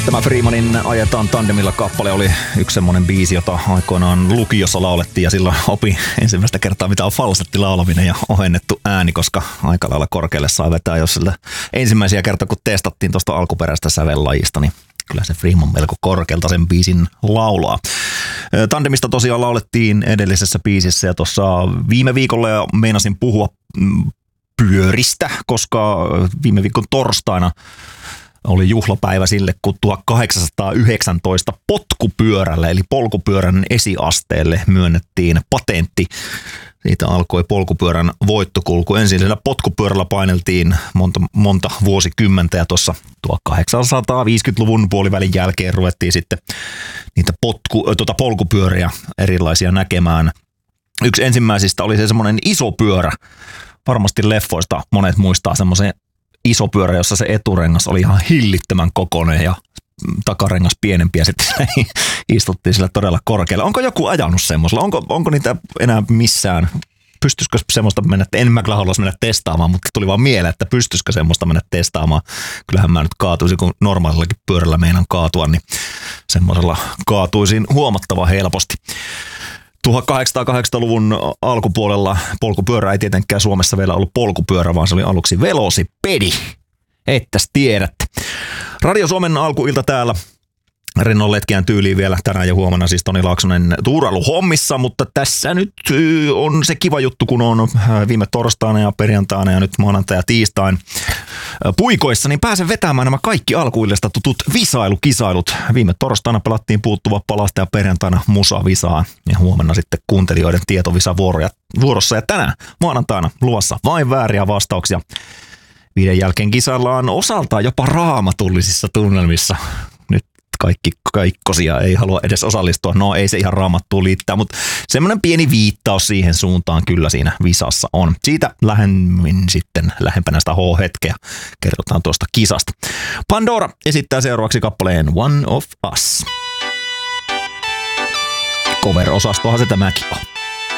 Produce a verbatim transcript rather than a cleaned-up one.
Tämä Freemanin Ajetaan tandemilla kappale oli yksi semmonen biisi, jota aikoinaan lukiossa laulettiin ja silloin opi ensimmäistä kertaa, mitä on falsetti laulaminen ja ohennettu ääni, koska aika lailla korkealle saa vetää, jos sillä ensimmäisiä kertaa, kun testattiin tuosta alkuperäistä sävellajista, niin kyllä se Freeman melko korkealta sen biisin laulaa. Tandemista tosiaan laulettiin edellisessä biisissä ja tuossa viime viikolla ja meinasin puhua pyöristä, koska viime viikon torstaina oli juhlapäivä sille, kun tuhatkahdeksansataayhdeksäntoista potkupyörälle eli polkupyörän esiasteelle myönnettiin patentti. Siitä alkoi polkupyörän voittokulku. Ensin sillä potkupyörällä paineltiin monta, monta vuosikymmentä ja tuossa tuhatkahdeksansataaviisikymmentäluvun puolivälin jälkeen ruvettiin sitten niitä potku, tuota polkupyöriä erilaisia näkemään. Yksi ensimmäisistä oli se semmoinen iso pyörä. Varmasti leffoista monet muistaa semmoisen iso pyörä, jossa se eturengas oli ihan hillittömän kokoinen ja takarengas pienempi ja sitten istuttiin sillä todella korkealla. Onko joku ajanut semmoisella? Onko, onko niitä enää missään? Pystyisikö semmoista mennä, en mä kyllä haluaisi mennä testaamaan, mutta tuli vaan mieleen, että pystyisikö semmoista mennä testaamaan. Kyllähän mä nyt kaatuisin, kun normaalillakin pyörällä meinaan kaatua, niin semmoisella kaatuisin huomattavan helposti. tuhatkahdeksansataakahdeksankymmentäluvun alkupuolella polkupyörä ei tietenkään Suomessa vielä ollut polkupyörä, vaan se oli aluksi velosipedi. Ettäs tiedätte. Radio Suomen alkuilta täällä. Rennon letkiän tyyliin vielä tänään ja huomenna siis Toni Laaksonen tuurailuhommissa, mutta tässä nyt on se kiva juttu, kun on viime torstaina ja perjantaina ja nyt maanantai ja tiistain puikoissa, niin pääsen vetämään nämä kaikki alkuillesta tutut visailukisailut. Viime torstaina pelattiin puuttuva palasta ja perjantaina musavisaa ja huomenna sitten kuuntelijoiden tietovisa vuorossa ja tänään maanantaina luvassa vain vääriä vastauksia. Viiden jälkeen kisaillaan osaltaan jopa raamatullisissa tunnelmissa. Nyt kaikki kaikkosia ei halua edes osallistua. No ei se ihan raamattuun liittää, mutta semmoinen pieni viittaus siihen suuntaan kyllä siinä visassa on. Siitä lähemmin sitten lähempänä sitä H-hetkeä kerrotaan tuosta kisasta. Pandora esittää seuraavaksi kappaleen One of Us. Cover-osastohan se tämäkin on.